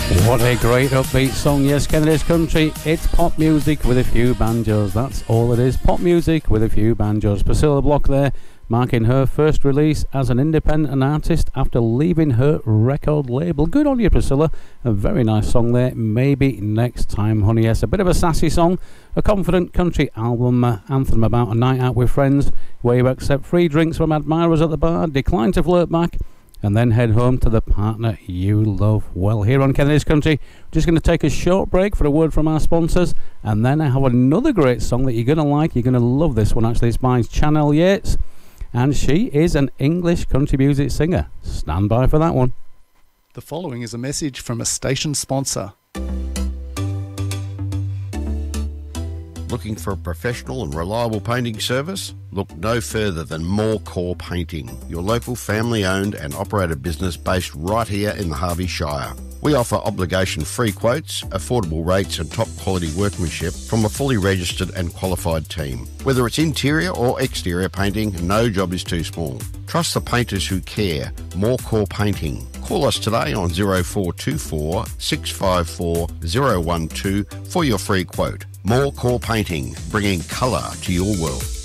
What a great upbeat song. Yes, Kennedy's Country. It's pop music with a few banjos. That's all it is. Pop music with a few banjos. Priscilla Block there, marking her first release as an independent artist after leaving her record label. Good on you, Priscilla. A very nice song there. Maybe next time, honey. Yes, a bit of a sassy song. A confident country album anthem about a night out with friends where you accept free drinks from admirers at the bar, decline to flirt back, and then head home to the partner you love. Well, here on Kennedy's Country, we're just going to take a short break for a word from our sponsors, and then I have another great song that you're going to like. You're going to love this one, actually. It's by Chanel Yates, and she is an English country music singer. Stand by for that one. The following is a message from a station sponsor. Looking for a professional and reliable painting service? Look no further than More Core Painting, your local family-owned and operated business based right here in the Harvey Shire. We offer obligation-free quotes, affordable rates and top-quality workmanship from a fully registered and qualified team. Whether it's interior or exterior painting, no job is too small. Trust the painters who care. More Core Painting. Call us today on 0424 654 012 for your free quote. More Core Painting, bringing colour to your world.